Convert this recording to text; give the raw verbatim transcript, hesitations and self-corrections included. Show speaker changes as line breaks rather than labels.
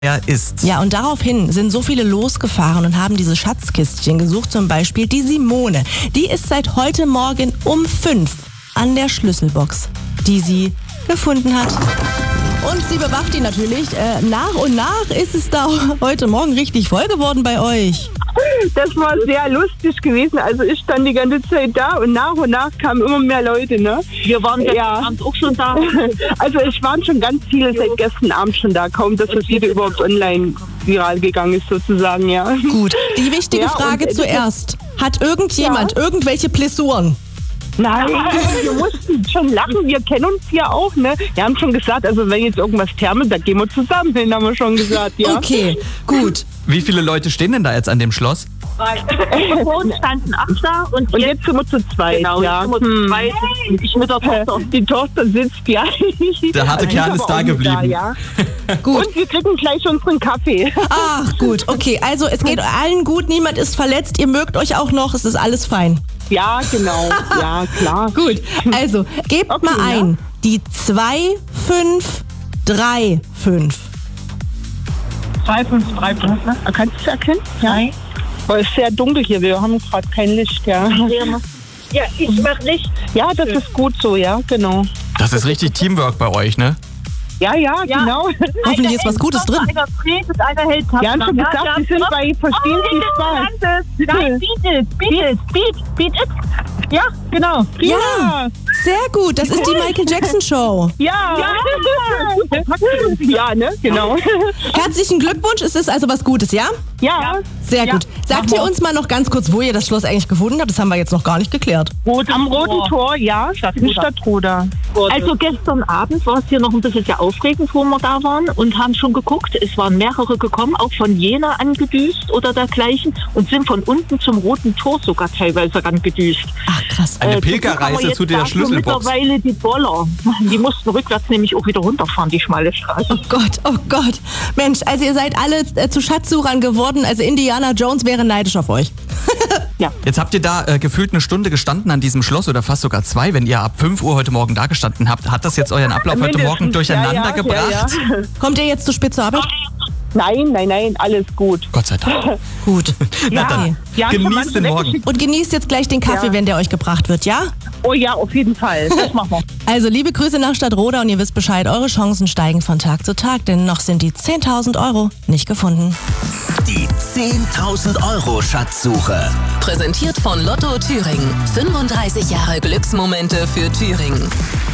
ist.
Ja, und daraufhin sind so viele losgefahren und haben diese Schatzkistchen gesucht, zum Beispiel die Simone. Die ist seit heute Morgen um fünf an der Schlüsselbox, die sie gefunden hat. Und sie bewacht die natürlich. Äh, nach und nach ist es da heute Morgen richtig voll geworden bei euch.
Das war sehr lustig gewesen. Also ich stand die ganze Zeit da und nach und nach kamen immer mehr Leute. Ne?
Wir waren gestern
Ja.
Abend auch schon da.
Also es waren schon ganz viele seit gestern Abend schon da. Kaum, dass das Video überhaupt online viral gegangen ist sozusagen, ja.
Gut, die wichtige
Ja,
Frage
und, äh,
zuerst. Hat irgendjemand irgendwelche Blessuren?
Nein, wir mussten schon lachen. Wir kennen uns ja auch, ne? Wir haben schon gesagt, also wenn jetzt irgendwas thermelt, dann gehen wir zusammen hin, haben wir schon gesagt, ja.
Okay, gut.
Wie viele Leute stehen denn da jetzt an dem Schloss?
Vor uns standen acht da und,
Und
jetzt,
jetzt sind wir zu zweit,
genau,
ja.
jetzt sind wir zu zweit. Ich mit der Tochter.
Die Tochter sitzt, ja.
Der harte
Also
Kern
ich
ist
aber
da
auch mit
geblieben.
ja.
Gut.
Und wir kriegen gleich unseren Kaffee.
Ach, gut, okay. Also es geht allen gut, niemand ist verletzt, ihr mögt euch auch noch, es ist alles fein.
Ja, genau. Ja, klar.
Gut, also gebt
Okay,
mal
ja.
ein. Die zwei fünf drei fünf.
zwei fünf drei fünf, ne? Kannst du es erkennen? Ja. Aber es ist sehr dunkel hier, wir haben gerade kein Licht, ja.
Ja, ich mach Licht.
Ja, das ist gut so, ja, genau.
Das ist richtig Teamwork bei euch, ne?
Ja, ja,
Ja.
genau.
Hoffentlich ist was Gutes drin.
Einer dreht und einer hält Tasten.
Wir haben schon gesagt, wir sind bei Verstehen Sie Spaß.
Nein, beat it, beat it, beat, beat it. Ja, genau.
Ja, sehr gut, das ist die Michael Jackson Show.
Ja. Ja, ja ne, genau.
Herzlichen Glückwunsch, es ist also was Gutes, ja?
Ja.
Sehr gut. Sagt ihr uns mal noch ganz kurz, wo ihr das Schloss eigentlich gefunden habt? Das haben wir jetzt noch gar nicht geklärt.
Am Roten Tor, ja, in Stadtroda.
Also gestern Abend war es hier noch ein bisschen sehr aufregend, wo wir da waren und haben schon geguckt. Es waren mehrere gekommen, auch von Jena angedüst oder dergleichen und sind von unten zum Roten Tor sogar teilweise angedüst.
Ach, krass.
Eine
Äh,
Pilgerreise
zum Glück
zu
haben wir
der
jetzt
Schlüsselbox.
dafür mittlerweile die Boller. Die mussten rückwärts nämlich auch wieder runterfahren, die schmale Straße.
Oh Gott, oh Gott. Mensch, also ihr seid alle äh, zu Schatzsuchern geworden. Also Indiana Jones wäre neidisch auf euch.
Jetzt habt ihr da äh, gefühlt eine Stunde gestanden an diesem Schloss oder fast sogar zwei, wenn ihr ab fünf Uhr heute Morgen da gestanden habt. Hat das jetzt euren Ablauf heute Morgen
Mindestens,
durcheinander
ja, ja,
gebracht?
Ja, ja.
Kommt ihr jetzt zu spät zur Arbeit?
Nein, nein, nein, alles gut.
Gott sei Dank.
Gut.
Na dann,
Ja, schon
genießt
manche
den Morgen.
weggeschickt.
Und genießt jetzt gleich den Kaffee,
Ja.
wenn der euch gebracht wird, ja?
Oh ja, auf jeden Fall. Das machen wir.
Also liebe Grüße nach Stadtroda und ihr wisst Bescheid, eure Chancen steigen von Tag zu Tag, denn noch sind die zehntausend Euro nicht gefunden.
Die zehntausend Euro Schatzsuche.
Präsentiert von Lotto Thüringen. fünfunddreißig Jahre Glücksmomente für Thüringen.